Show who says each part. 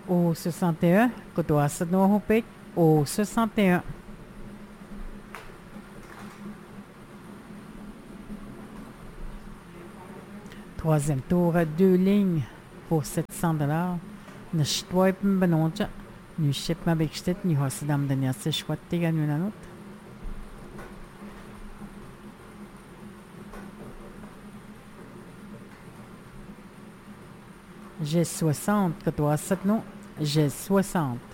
Speaker 1: Au 61, Kotoa Sadno Hopek, au 61. Troisième tour, 2 lignes pour 700 $. Nashtoip Banonja, nu ship ma bekstet, nu hasidam dania se schwattiga nu nanot. J'ai 60, Kotoa Sadno, j'ai 60.